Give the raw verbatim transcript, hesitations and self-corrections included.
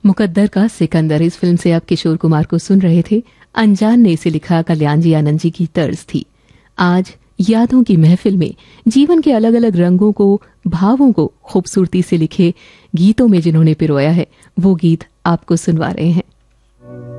मुकद्दर का सिकंदर, इस फिल्म से आप किशोर कुमार को सुन रहे थे। अनजान ने इसे लिखा कल्याण जी आनंद जी की तर्ज थी। आज यादों की महफिल में जीवन के अलग अलग रंगों को, भावों को खूबसूरती से लिखे गीतों में जिन्होंने पिरोया है, वो गीत आपको सुनवा रहे हैं।